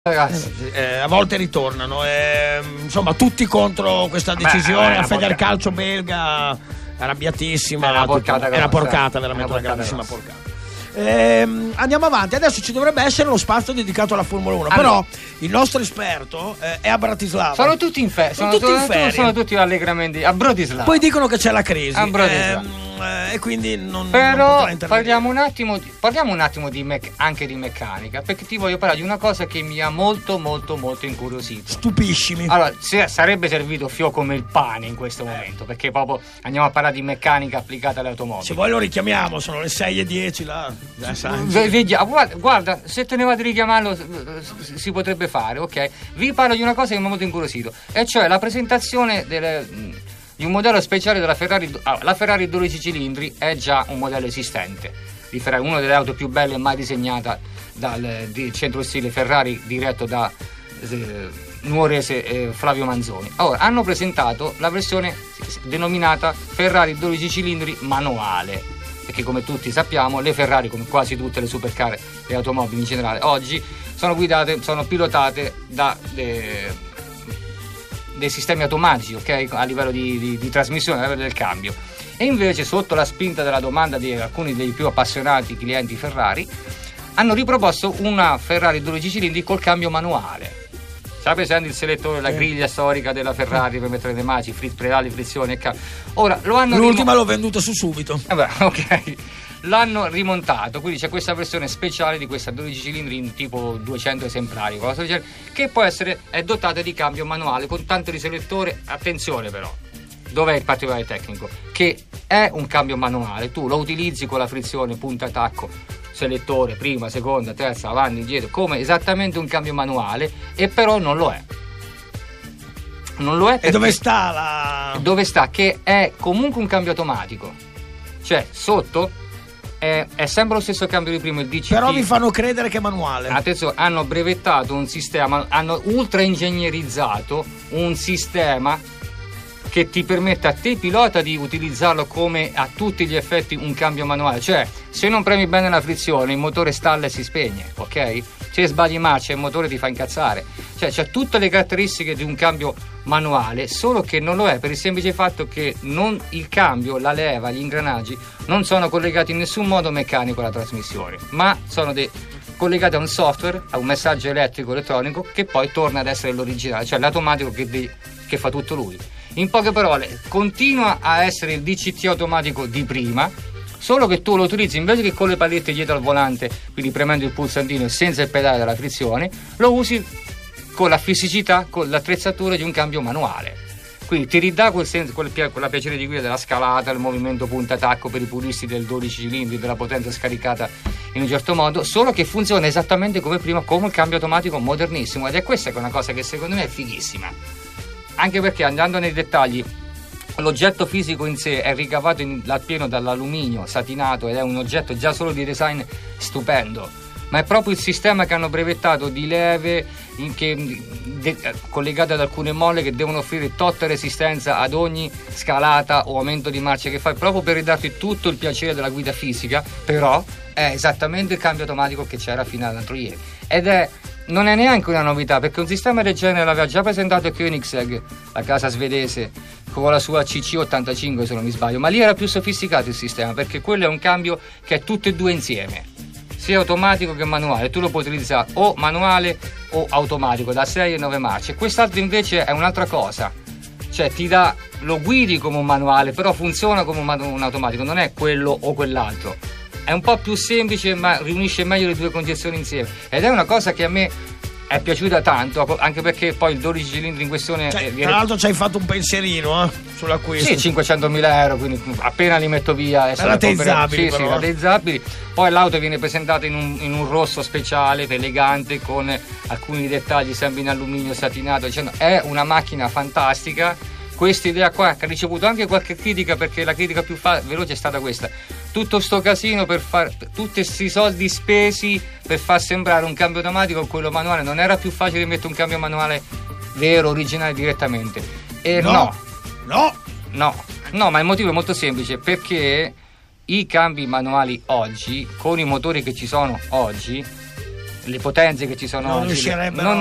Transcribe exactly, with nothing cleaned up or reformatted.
Ragazzi, eh, a volte ritornano, eh, insomma, tutti contro questa decisione. La Federcalcio belga arrabbiatissima, è una porcata, è una porcata, veramente una, una grandissima porcata. Eh, andiamo avanti, adesso ci dovrebbe essere lo spazio dedicato alla Formula uno, allora, però il nostro esperto eh, è a Bratislava. Sono tutti in ferie, sono, sono, tutti in ferie. Sono tutti allegramente a Bratislava. Poi dicono che c'è la crisi a Bratislava. Eh, e quindi non, però non parliamo un attimo di, parliamo un attimo di mec- anche di meccanica, perché ti voglio parlare di una cosa che mi ha molto molto molto incuriosito. Stupiscimi. Allora, se, sarebbe servito fio come il pane in questo momento, perché proprio andiamo a parlare di meccanica applicata alle automobili. Se vuoi lo richiamiamo, sono le sei e dieci là. Vediamo, guarda, guarda, se tenevate a richiamarlo si potrebbe fare, ok? Vi parlo di una cosa che mi ha molto incuriosito, e cioè la presentazione delle di un modello speciale della Ferrari. Ah, la Ferrari dodici cilindri è già un modello esistente di Ferrari, una delle auto più belle mai disegnata dal di centro stile Ferrari, diretto da eh, nuorese eh, Flavio Manzoni. Ora hanno presentato la versione denominata Ferrari dodici cilindri manuale, perché come tutti sappiamo le Ferrari, come quasi tutte le supercar, le automobili in generale oggi, sono guidate, sono pilotate da eh, dei sistemi automatici, ok, a livello di, di, di trasmissione, a livello del cambio. E invece, sotto la spinta della domanda di alcuni dei più appassionati clienti Ferrari, hanno riproposto una Ferrari dodici cilindri col cambio manuale. Sai, presente il selettore, la griglia storica della Ferrari per mettere le mani, frit, pedali, frizione e cambio. Ora lo hanno l'ultima rimo- l'ho venduta su subito. Vabbè, ok. L'hanno rimontato, quindi c'è questa versione speciale di questa dodici cilindri in tipo duecento esemplari, cosa del genere, che può essere è dotata di cambio manuale con tanto di selettore. Attenzione però, dov'è il particolare tecnico? Che è un cambio manuale, tu lo utilizzi con la frizione, punta attacco, selettore, prima, seconda, terza, avanti, indietro, come esattamente un cambio manuale, e però non lo è. Non lo è perché, e dove sta la... Dove sta? Che è comunque un cambio automatico, cioè sotto È, è sempre lo stesso cambio di prima, il D C T. Però vi fanno credere che è manuale. Attenzione, hanno brevettato un sistema, hanno ultra ingegnerizzato un sistema che ti permette a te pilota di utilizzarlo come a tutti gli effetti un cambio manuale. Cioè, se non premi bene la frizione, il motore stalla e si spegne, ok? Se sbagli marcia, il motore ti fa incazzare. Cioè, c'ha tutte le caratteristiche di un cambio manuale, solo che non lo è per il semplice fatto che non, il cambio, la leva, gli ingranaggi non sono collegati in nessun modo meccanico alla trasmissione, ma sono dei, collegati a un software, a un messaggio elettrico elettronico che poi torna ad essere l'originale, cioè l'automatico che, de, che fa tutto lui. In poche parole, continua a essere il D C T automatico di prima, solo che tu lo utilizzi invece che con le palette dietro al volante, quindi premendo il pulsantino senza il pedale della frizione, lo usi con la fisicità, con l'attrezzatura di un cambio manuale. Quindi ti ridà quel senso, quel, quella piacere di guida della scalata, il movimento punta attacco per i puristi del dodici cilindri, della potenza scaricata in un certo modo, solo che funziona esattamente come prima, come un cambio automatico modernissimo, ed è questa che è una cosa che secondo me è fighissima. Anche perché, andando nei dettagli, l'oggetto fisico in sé è ricavato in, appieno dall'alluminio satinato ed è un oggetto già solo di design stupendo, ma è proprio il sistema che hanno brevettato di leve in che, de, collegate ad alcune molle che devono offrire tot resistenza ad ogni scalata o aumento di marcia che fai, proprio per ridarti tutto il piacere della guida fisica. Però è esattamente il cambio automatico che c'era fino all'altro ieri, ed è non è neanche una novità, perché un sistema del genere l'aveva già presentato Koenigsegg, la casa svedese, con la sua C C ottantacinque se non mi sbaglio, ma lì era più sofisticato il sistema, perché quello è un cambio che è tutte e due insieme, sia automatico che manuale. Tu lo puoi utilizzare o manuale o automatico da sei e nove marce. Quest'altro invece è un'altra cosa, cioè ti dà, lo guidi come un manuale, però funziona come un automatico, non è quello o quell'altro. È un po' più semplice, ma riunisce meglio le due concezioni insieme, ed è una cosa che a me è piaciuta tanto, anche perché poi il dodici cilindri in questione, cioè, eh, viene... tra l'altro ci hai fatto un pensierino eh, sull'acquisto. Sì, cinquecentomila euro, quindi appena li metto via rateizzabili, sì, sì, rateizzabili. Poi l'auto viene presentata in un, in un rosso speciale, elegante, con alcuni dettagli sempre in alluminio satinato, dicendo è una macchina fantastica. Questa idea qua che ha ricevuto anche qualche critica, perché la critica più fa- veloce è stata questa: tutto sto casino per far tutti questi soldi spesi per far sembrare un cambio automatico con quello manuale, non era più facile mettere un cambio manuale vero, originale direttamente? E no no no no, no ma il motivo è molto semplice, perché i cambi manuali oggi, con i motori che ci sono oggi, le potenze che ci sono non oggi riuscirebbero non